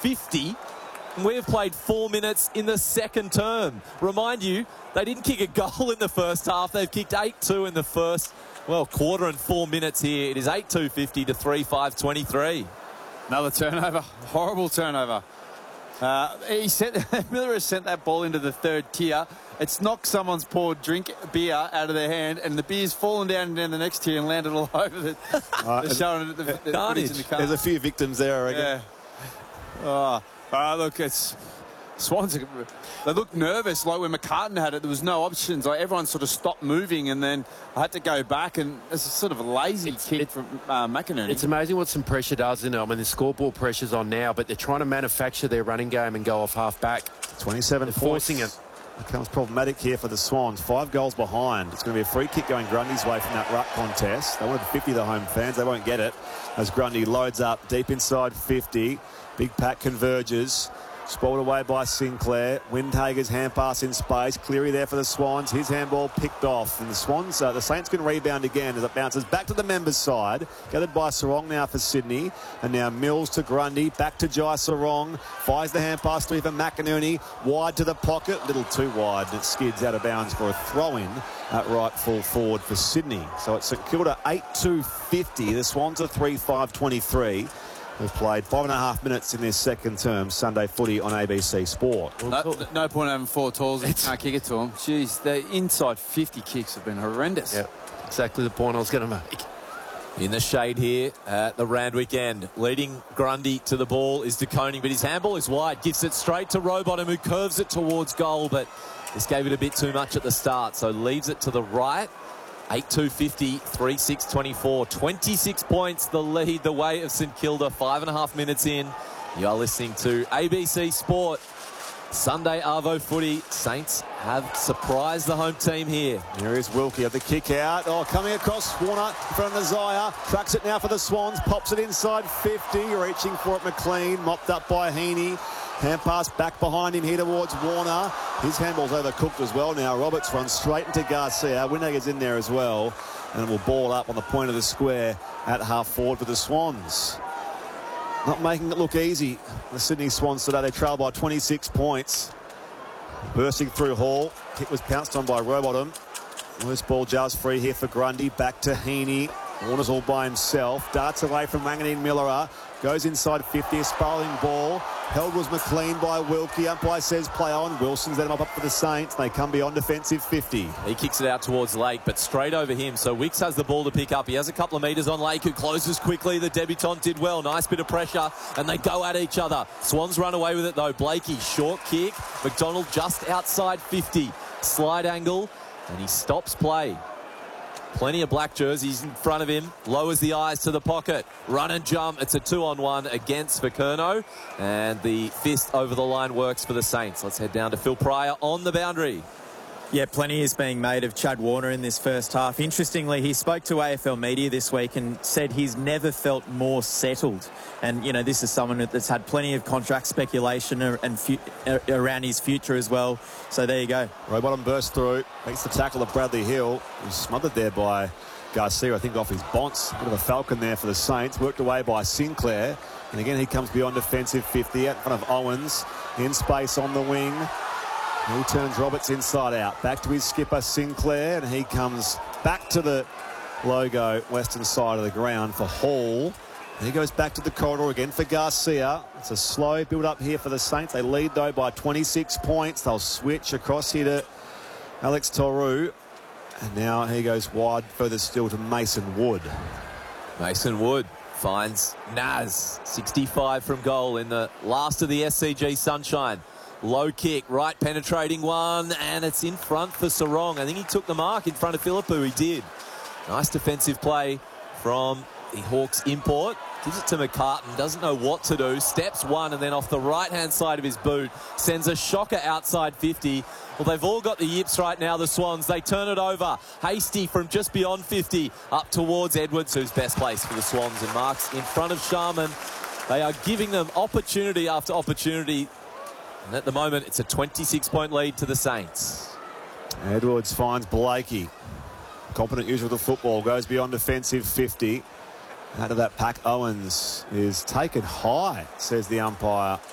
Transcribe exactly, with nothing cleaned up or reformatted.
fifty. And we have played four minutes in the second term. Remind you, they didn't kick a goal in the first half. They've kicked eight two in the first, well, quarter and four minutes here. It is eight two fifty to three five twenty-three. Another turnover. Horrible turnover. Uh, he sent, Miller has sent that ball into the third tier. It's knocked someone's poured drink beer out of their hand, and the beer's fallen down down the next tier and landed all over the, uh, the shoulder. The, the, the, the car. There's a few victims there, I reckon. Yeah. Oh, uh, look, it's Swans. They looked nervous, like when McCartan had it. There was no options. Like everyone sort of stopped moving, and then I had to go back, and it's a sort of a lazy it's, kick it, from uh, McInerney. It's amazing what some pressure does, isn't it? I mean, the scoreboard pressure's on now, but they're trying to manufacture their running game and go off half back. twenty-seven they're points. Forcing it. Becomes problematic here for the Swans. Five goals behind. It's going to be a free kick going Grundy's way from that ruck contest. They wanted fifty, the home fans. They won't get it as Grundy loads up deep inside fifty. Big pack converges. Spoiled away by Sinclair. Windhager's hand pass in space. Cleary there for the Swans. His handball picked off. And the Swans, uh, the Saints can rebound again as it bounces back to the members' side. Gathered by Sarong now for Sydney. And now Mills to Grundy. Back to Jai Sarong. Fires the hand pass through for McInerney. Wide to the pocket. A little too wide. And it skids out of bounds for a throw-in at right full forward for Sydney. So it's St Kilda eight two fifty. The Swans are three five twenty-three. They've played five and a half minutes in their second term Sunday footy on A B C Sport. No, no point having four tools and can't kick it to them. Jeez, the inside fifty kicks have been horrendous. Yep, exactly the point I was going to make. In the shade here at the Randwick end. Leading Grundy to the ball is De Koning, but his handball is wide. Gives it straight to Rowbottom, who curves it towards goal, but just gave it a bit too much at the start, so leaves it to the right. eight two fifty, three six twenty-four. twenty-six points, the lead, the way of St Kilda. Five and a half minutes in. You are listening to A B C Sport. Sunday Arvo footy. Saints have surprised the home team here. Here is Wilkie at the kick out. Oh, coming across Warner in front of Nazaya. Tracks it now for the Swans. Pops it inside fifty. Reaching for it, McLean. Mopped up by Heaney. Hand pass back behind him here towards Warner. His handball's overcooked as well now. Roberts runs straight into Garcia. Windhager's in there as well. And will ball up on the point of the square at half forward for the Swans. Not making it look easy. The Sydney Swans today, they trail by twenty-six points. Bursting through Hall. Kick was pounced on by Rowbottom. Loose ball just free here for Grundy. Back to Heaney. Warner's all by himself. Darts away from Wanganeen Millerer. Goes inside fifty. A spalling ball. Held was McLean by Wilkie. Umpire says play on. Wilson's let him up for the Saints. They come beyond defensive fifty. He kicks it out towards Lake, but straight over him. So Wicks has the ball to pick up. He has a couple of metres on Lake, who closes quickly. The debutant did well. Nice bit of pressure, and they go at each other. Swans run away with it, though. Blakey, short kick. McDonald just outside fifty. Slide angle, and he stops play. Plenty of black jerseys in front of him. Lowers the eyes to the pocket. Run and jump. It's a two-on-one against Vikerno. And the fist over the line works for the Saints. Let's head down to Phil Pryor on the boundary. Yeah, plenty is being made of Chad Warner in this first half. Interestingly, he spoke to A F L Media this week and said he's never felt more settled. And, you know, this is someone that's had plenty of contract speculation and fu- around his future as well. So there you go. Rowbottom burst through. Makes the tackle of Bradley Hill. He's smothered there by Garcia, I think, off his bonce. Bit of a falcon there for the Saints. Worked away by Sinclair. And again, he comes beyond defensive fifty out in front of Owens. In space on the wing. He turns Roberts inside out. Back to his skipper, Sinclair, and he comes back to the logo western side of the ground for Hall. And he goes back to the corridor again for Garcia. It's a slow build-up here for the Saints. They lead, though, by twenty-six points. They'll switch across here to Alex Toru. And now he goes wide, further still to Mason Wood. Mason Wood finds Naz. sixty-five from goal in the last of the S C G Sunshine. Low kick, right penetrating one, and it's in front for Sarong. I think he took the mark in front of Philippou. He did. Nice defensive play from the Hawks import. Gives it to McCartan. Doesn't know what to do. Steps one, and then off the right-hand side of his boot, sends a shocker outside fifty. Well, they've all got the yips right now, the Swans. They turn it over. Hasty from just beyond fifty up towards Edwards, who's best placed for the Swans, and marks in front of Sharman. They are giving them opportunity after opportunity. And at the moment, it's a twenty-six point lead to the Saints. Edwards finds Blakey. Competent use of the football. Goes beyond defensive fifty. Out of that pack, Owens is taken high, says the umpire.